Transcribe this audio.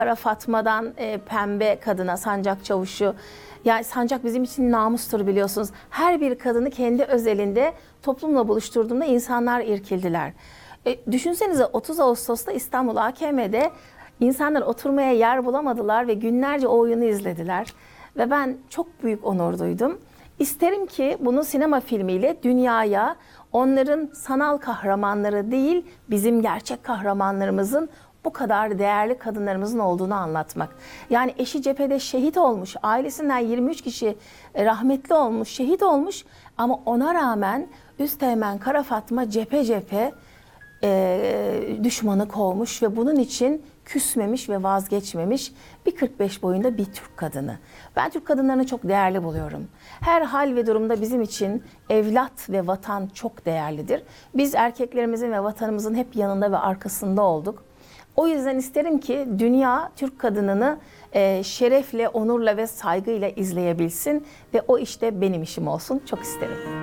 Kara Fatma'dan pembe kadına, Sancak Çavuşu. Yani Sancak bizim için namustur, biliyorsunuz. Her bir kadını kendi özelinde toplumla buluşturduğumda insanlar irkildiler. Düşünsenize, 30 Ağustos'ta İstanbul AKM'de insanlar oturmaya yer bulamadılar ve günlerce o oyunu izlediler. Ve ben çok büyük onur duydum. İsterim ki bunu sinema filmiyle dünyaya, onların sanal kahramanları değil, bizim gerçek kahramanlarımızın, bu kadar değerli kadınlarımızın olduğunu anlatmak. Yani eşi cephede şehit olmuş, ailesinden 23 kişi rahmetli olmuş, şehit olmuş, ama ona rağmen Üsteğmen Kara Fatma cephe cephe düşmanı kovmuş ve bunun için küsmemiş ve vazgeçmemiş bir 45 boyunda bir Türk kadını. Ben Türk kadınlarını çok değerli buluyorum. Her hal ve durumda bizim için evlat ve vatan çok değerlidir. Biz erkeklerimizin ve vatanımızın hep yanında ve arkasında olduk. O yüzden isterim ki dünya Türk kadınını şerefle, onurla ve saygıyla izleyebilsin ve o işte benim işim olsun. Çok isterim.